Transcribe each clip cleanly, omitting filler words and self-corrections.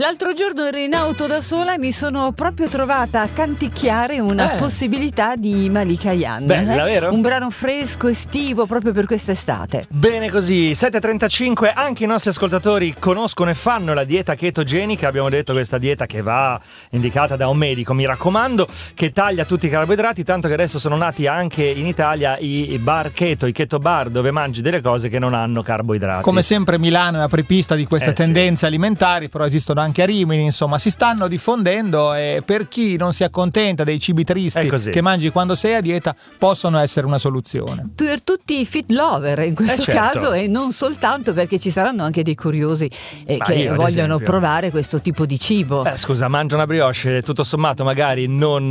L'altro giorno ero in auto da sola e mi sono proprio trovata a canticchiare una possibilità di Malika Ayane. Bella, vero? Un brano fresco, estivo, proprio per quest'estate. Bene così, 7.35, anche i nostri ascoltatori conoscono e fanno la dieta chetogenica. Abbiamo detto questa dieta che va indicata da un medico, mi raccomando, che taglia tutti i carboidrati, tanto che adesso sono nati anche in Italia i bar keto, i keto bar, dove mangi delle cose che non hanno carboidrati. Come sempre Milano è apripista di queste tendenze alimentari, però esistono anche a Rimini, insomma, si stanno diffondendo e per chi non si accontenta dei cibi tristi che mangi quando sei a dieta possono essere una soluzione. Per tutti i fit lover in questo caso, e non soltanto, perché ci saranno anche dei curiosi che vogliono provare questo tipo di cibo. Scusa, mangio una brioche, tutto sommato magari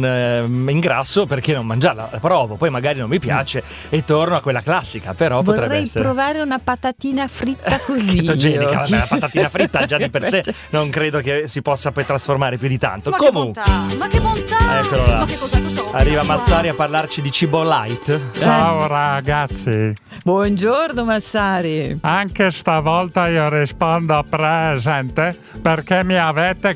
non ingrasso, perché non mangiarla? La provo, poi magari non mi piace e torno a quella classica, però potrebbe essere. Vorrei provare una patatina fritta così. Chetogenica, vabbè, la patatina fritta già di per sé non credo che si possa poi trasformare più di tanto. Ma comunque, ma che bontà! Eccolo là. Ma che cos'è questo? Arriva Massari a parlarci di cibo light. Ciao ragazzi. Buongiorno Massari. Anche stavolta io rispondo presente perché mi avete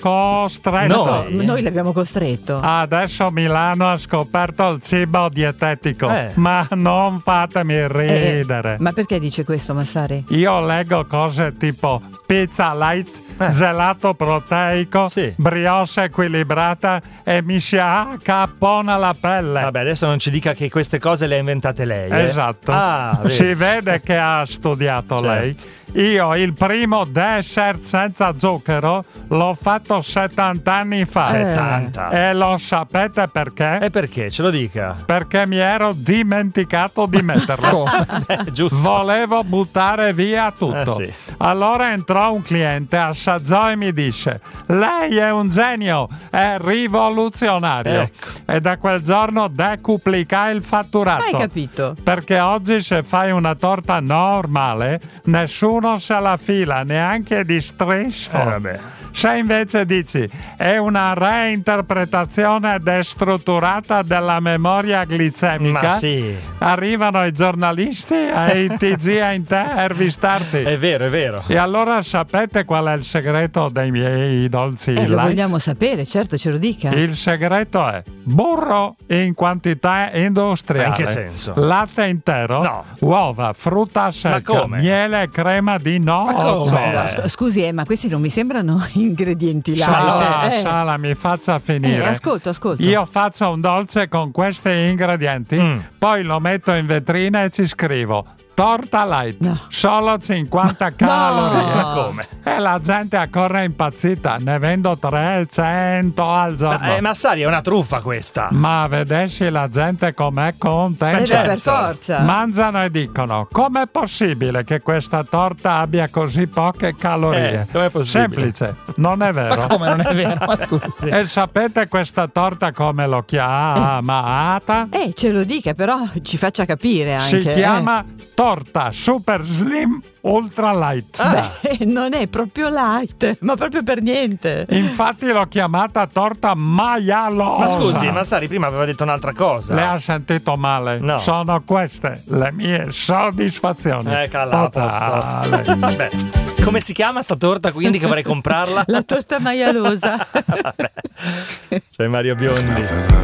costretto. Noi l'abbiamo costretto. Adesso Milano ha scoperto il cibo dietetico, ma non fatemi ridere. Ma perché dice questo Massari? Io leggo cose tipo pizza light, gelato proteico, brioche equilibrata e mi si accapona la pelle. Vabbè, adesso non ci dica che queste cose le ha inventate lei. Esatto. Si vede che ha studiato lei. Io il primo dessert senza zucchero l'ho fatto 70 anni fa. 70. E lo sapete perché? E perché? Ce lo dica. Perché mi ero dimenticato di metterlo. Giusto. Volevo buttare via tutto. Allora entrò un cliente, assaggiò e mi disse: lei è un genio, è rivoluzionario. E da quel giorno decuplicai il fatturato. Hai capito? Perché oggi se fai una torta normale nessuno se la fila, neanche di striscio. Se invece dici è una reinterpretazione destrutturata della memoria glicemica, arrivano i giornalisti e i TG a intervistarti. È vero, è vero. E allora sapete qual è il segreto dei miei dolci light? Lo vogliamo sapere, certo, ce lo dica. Il segreto è burro in quantità industriale. In che senso? Latte intero, uova, frutta secca, miele e crema di nocciole. Scusi, ma questi non mi sembrano ingredienti light. Sala, mi faccia finire. Ascolto. Io faccio un dolce con questi ingredienti, poi lo metto in vetrina e ci scrivo: torta light, solo 50 calorie. Ma come? E la gente accorre impazzita, ne vendo 300 al giorno. Massari, è una truffa questa. Ma vedessi la gente com'è contenta. Per forza. Mangiano e dicono: com'è possibile che questa torta abbia così poche calorie? Com'è possibile? Semplice, non è vero. Ma come non è vero? Ma scusi. E sapete questa torta come lo chiamata? Ce lo dica, però ci faccia capire anche. Si chiama torta super slim ultra light. Non è proprio light, ma proprio per niente. Infatti l'ho chiamata torta maialosa. Ma scusi, Massari prima aveva detto un'altra cosa. Le ha sentito male? No. Sono queste le mie soddisfazioni. Vabbè. Come si chiama sta torta, quindi, che vorrei comprarla? La torta maialosa. C'è Mario Biondi.